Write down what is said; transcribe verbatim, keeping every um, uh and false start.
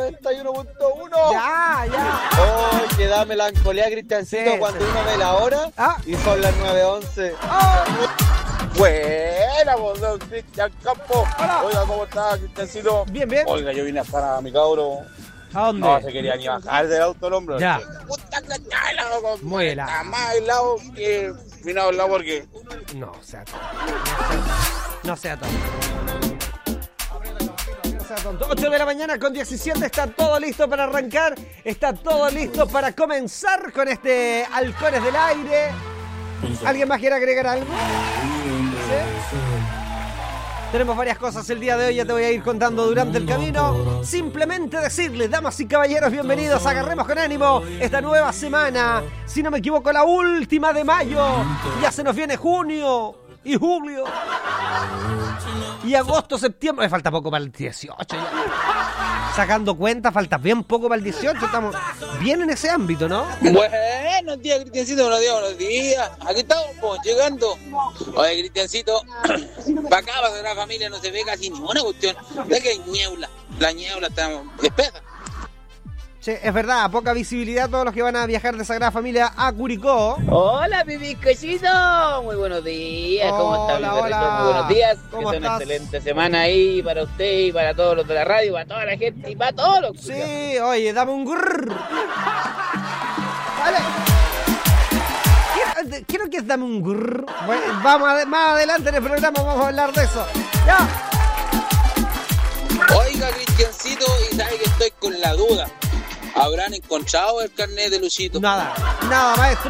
noventa y uno punto uno. Ya, ya. Oh, que da melancolía, Cristiancito, Sí, cuando sí. uno ve la hora Ah. y son las nueve once. Oh. Buena, vos, don Cristian Campo. Hola. Oiga, ¿cómo está, Cristiancito? Bien, bien. Oiga, yo vine a estar a mi cabro. ¿A dónde? No se quería ni bajar del auto el hombre. Ya. Puta que está helado, compadre. Muy helado. Está más helado que vino a hablar porque... No sea tonto. No sea tonto. No sea tonto. ocho de la mañana con diecisiete. Está todo listo para arrancar. Está todo listo para comenzar con este Halcones del Aire. ¿Alguien más quiere agregar algo? ¿Sí? Tenemos varias cosas el día de hoy, ya te voy a ir contando durante el camino. Simplemente decirles, damas y caballeros, bienvenidos, agarremos con ánimo esta nueva semana. Si no me equivoco, la última de mayo. Ya se nos viene junio y julio. Y agosto, septiembre. Me falta poco para el dieciocho ya. Sacando cuenta, falta bien poco para el dieciocho. Estamos bien en ese ámbito, ¿no? Buenos días, Cristiancito, buenos días, buenos días. Aquí estamos, pues, llegando. Oye, Cristiancito, para acá, para la familia, no se ve casi ninguna cuestión. De que hay niebla, la niebla está espesa. Sí, es verdad, poca visibilidad todos los que van a viajar de Sagrada Familia a Curicó. Hola, mi bizcochito. Muy buenos días. ¿Cómo Hola, está, mi perrito? hola. Muy buenos días. ¿Cómo Que sea una estás? excelente semana ahí para usted y para todos los de la radio, para toda la gente y para todos los. Sí, oye, dame un grrr. Vale. Quiero, quiero que es dame un grrr. Bueno, vamos a, más adelante en el programa vamos a hablar de eso. Ya. Oiga, Cristiancito, y sabe que estoy con la duda. ¿Habrán encontrado el carnet de Luchito? Nada, nada, maestro.